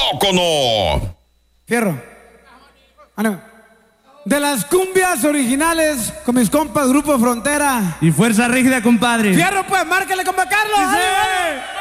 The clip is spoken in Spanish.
poco no. Fierro. De las cumbias originales con mis compas Grupo Frontera. Y Fuerza Rígida, compadre. Fierro, pues, márcale, compa Carlos. ¡Sí!